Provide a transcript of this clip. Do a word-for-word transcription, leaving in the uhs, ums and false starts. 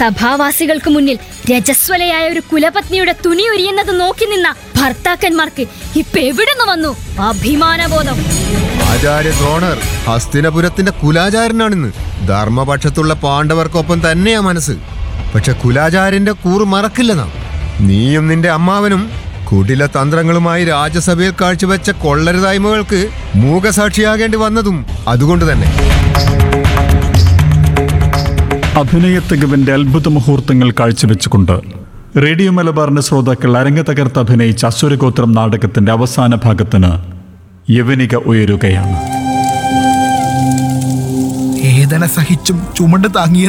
സഭാവാസികൾക്ക് മുന്നിൽ രജസ്വലയായ ഒരു കുലപത്നിയുടെ തുണി ഉരിയുന്നത് നോക്കി നിന്ന ഭർത്താക്കന്മാർക്ക് ഇപ്പൊ എവിടുന്ന് വന്നു അഭിമാനബോധം? ആചാര്യ ദ്രോണർ ഹസ്തിനപുരത്തിന്റെ കുലാചാരനാണിന്ന്. ധർമ്മപക്ഷത്തുള്ള പാണ്ഡവർക്കൊപ്പം തന്നെയാ മനസ്സ്. പക്ഷെ കുലാചാര്യന്റെ കൂറ് മറക്കില്ല നാം. നീയും നിന്റെ അമ്മാവനും കുടില തന്ത്രങ്ങളുമായി രാജ്യസഭയിൽ കാഴ്ചവെച്ച കൊള്ളരുതായ്മകൾക്ക് മൂകസാക്ഷിയാകേണ്ടി വന്നതും അതുകൊണ്ട് തന്നെ. അഭിനയത്തികവിന്റെ അത്ഭുത മുഹൂർത്തങ്ങൾ കാഴ്ചവെച്ചുകൊണ്ട് റേഡിയോ മലബാറിന്റെ ശ്രോതാക്കൾ അരങ്ങ് തകർത്ത് അഭിനയിച്ച അസുരഗോത്രം നാടകത്തിന്റെ അവസാന ഭാഗത്തിന് യവനിക ഉയരുകയാണ്. വേദന സഹിച്ചും ചുമട് താങ്ങിയ